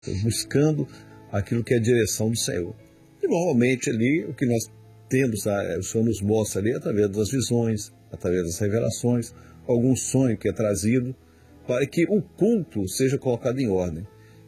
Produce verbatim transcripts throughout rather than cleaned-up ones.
buscando aquilo que é a direção do Senhor. E normalmente ali o que nós temos, o Senhor nos mostra ali através das visões, através das revelações, algum sonho que é trazido, para que o culto seja colocado em ordem.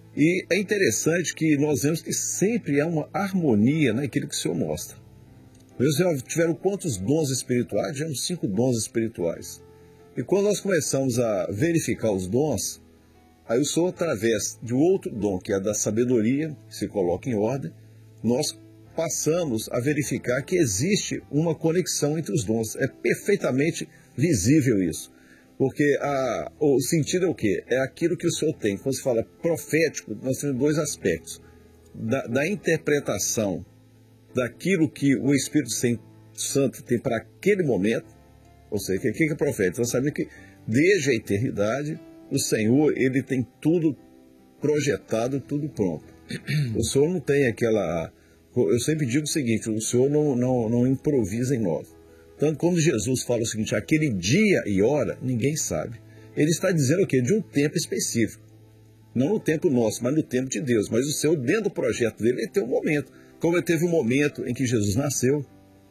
E é interessante que nós vemos que sempre há uma harmonia naquilo que o Senhor mostra. Meus irmãos, tiveram quantos dons espirituais? Tivemos cinco dons espirituais. E quando nós começamos a verificar os dons, aí o Senhor, através de outro dom, que é da sabedoria, que se coloca em ordem, nós passamos a verificar que existe uma conexão entre os dons. É perfeitamente visível isso. Porque a, o sentido é o quê? É aquilo que o Senhor tem. Quando se fala profético, nós temos dois aspectos. Da, da interpretação daquilo que o Espírito Santo tem para aquele momento, ou seja, o que é profético? Nós sabemos que desde a eternidade, o Senhor, ele tem tudo projetado, tudo pronto. O Senhor não tem aquela... Eu sempre digo o seguinte, o Senhor não, não, não improvisa em nós. Tanto quando Jesus fala o seguinte, aquele dia e hora, ninguém sabe. Ele está dizendo o quê? De um tempo específico. Não no tempo nosso, mas no tempo de Deus. Mas o Senhor, dentro do projeto dele, ele tem um momento. Como ele teve um momento em que Jesus nasceu.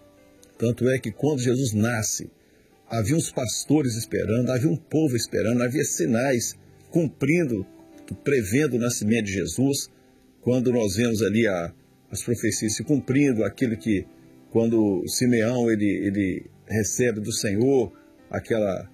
Tanto é que quando Jesus nasce, havia uns pastores esperando, havia um povo esperando, havia sinais cumprindo, prevendo o nascimento de Jesus. Quando nós vemos ali a, as profecias se cumprindo, aquilo que, quando Simeão ele, ele recebe do Senhor, aquela,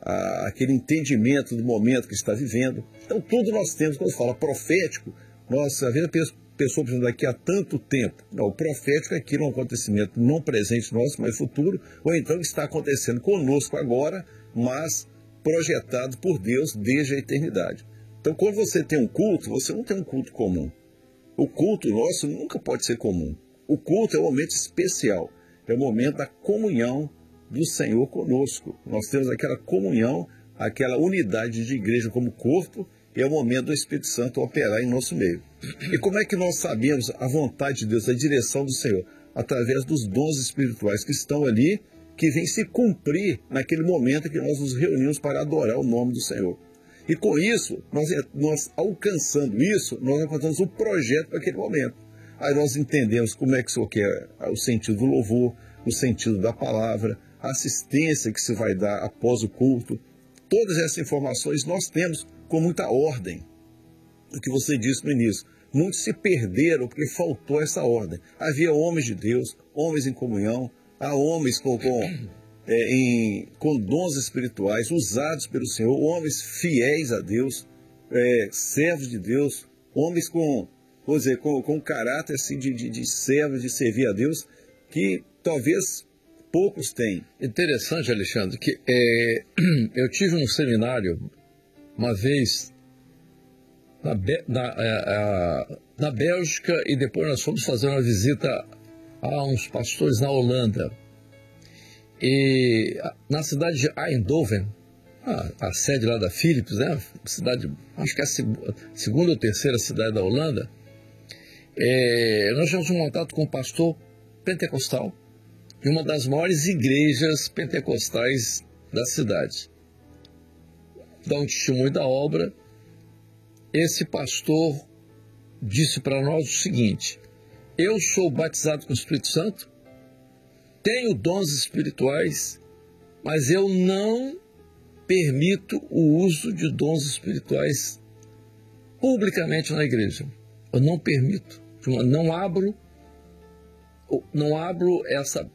a, aquele entendimento do momento que está vivendo. Então, tudo nós temos, quando fala profético, nós, às vezes, a pessoa pensando daqui há tanto tempo. Não, o profético é aquilo, um acontecimento não presente nosso, mas futuro, ou então que está acontecendo conosco agora, mas projetado por Deus desde a eternidade. Então, quando você tem um culto, você não tem um culto comum. O culto nosso nunca pode ser comum. O culto é um momento especial, é o momento da comunhão do Senhor conosco. Nós temos aquela comunhão, aquela unidade de igreja como corpo, e é o momento do Espírito Santo operar em nosso meio. E como é que nós sabemos a vontade de Deus, a direção do Senhor? Através dos dons espirituais que estão ali, que vêm se cumprir naquele momento que nós nos reunimos para adorar o nome do Senhor. E com isso, nós, nós alcançando isso, nós alcançamos um projeto para aquele momento. Aí nós entendemos como é que o Senhor quer o sentido do louvor, o sentido da palavra, a assistência que se vai dar após o culto. Todas essas informações nós temos com muita ordem. O que você disse no início. Muitos se perderam porque faltou essa ordem. Havia homens de Deus, homens em comunhão, há homens com, com, é, em, com dons espirituais usados pelo Senhor, homens fiéis a Deus, é, servos de Deus, homens com... Vou dizer, com, com caráter assim, de, de, de servo, de servir a Deus, que talvez poucos têm. Interessante, Alexandre, que é, eu tive um seminário uma vez na, na, a, na Bélgica e depois nós fomos fazer uma visita a uns pastores na Holanda. E na cidade de Eindhoven, a, a sede lá da Philips, né? Cidade, acho que é a segunda ou terceira cidade da Holanda. É, nós tivemos um contato com um pastor pentecostal de uma das maiores igrejas pentecostais da cidade. Dá um testemunho da obra. Esse pastor disse para nós o seguinte: eu sou batizado com o Espírito Santo, tenho dons espirituais, mas eu não permito o uso de dons espirituais publicamente na igreja. Eu não permito. Não abro, não abro essa,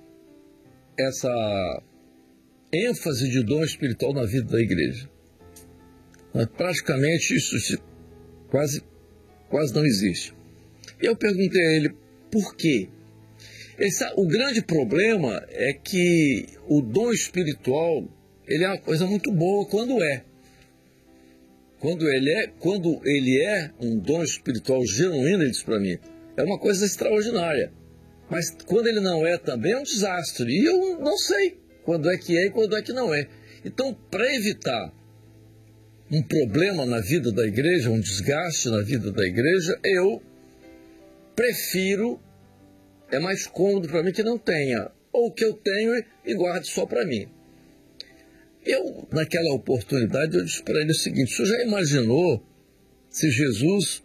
essa ênfase de dom espiritual na vida da igreja. Praticamente isso quase, quase não existe. E eu perguntei a ele por quê. Esse, o grande problema é que o dom espiritual ele é uma coisa muito boa quando é. Quando ele é, quando ele é um dom espiritual genuíno, ele diz para mim, é uma coisa extraordinária. Mas quando ele não é também, é um desastre. E eu não sei quando é que é e quando é que não é. Então, para evitar um problema na vida da igreja, um desgaste na vida da igreja, eu prefiro, é mais cômodo para mim que não tenha. Ou que eu tenho e guarde só para mim. Eu, naquela oportunidade, eu disse para ele o seguinte: o senhor já imaginou se Jesus